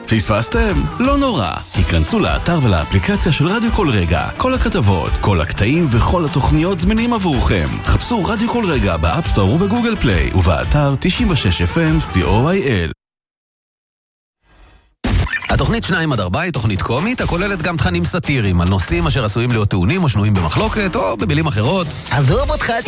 פספסתם? לא נורא. היכנסו לאתר ולאפליקציה של רדיו כל רגע. כל הכתבות, כל הקטעים וכל התוכניות זמינים עבורכם. חפשו רדיו כל רגע באפסטור ובגוגל פליי ובאתר 96FM co.il. התוכנית 2-4 היא תוכנית קומית הכוללת גם תכנים סאטיריים על נושאים אשר עשויים להיות טעונים או שנויים במחלוקת או במילים אחרות. עזוב אותך,